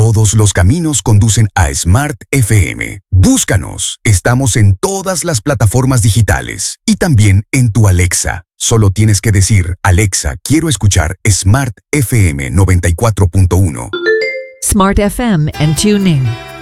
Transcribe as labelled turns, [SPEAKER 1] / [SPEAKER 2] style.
[SPEAKER 1] Todos los caminos conducen a Smart FM. Búscanos. Estamos en todas las plataformas digitales y también en tu Alexa. Solo tienes que decir, Alexa, quiero escuchar Smart FM 94.1.
[SPEAKER 2] Smart FM and TuneIn.